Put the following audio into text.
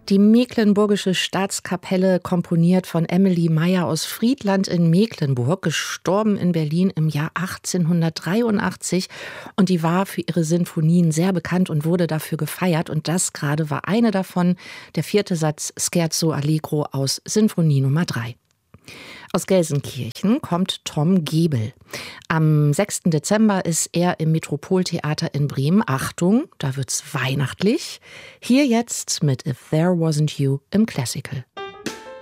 Die Mecklenburgische Staatskapelle, komponiert von Emily Meyer aus Friedland in Mecklenburg, gestorben in Berlin im Jahr 1883. Und die war für ihre Sinfonien sehr bekannt und wurde dafür gefeiert. Und das gerade war eine davon, der 4. Satz Scherzo Allegro aus Sinfonie Nummer 3. Aus Gelsenkirchen kommt Tom Gebel. Am 6. Dezember ist er im Metropoltheater in Bremen. Achtung, da wird's weihnachtlich. Hier jetzt mit If There Wasn't You im Classical.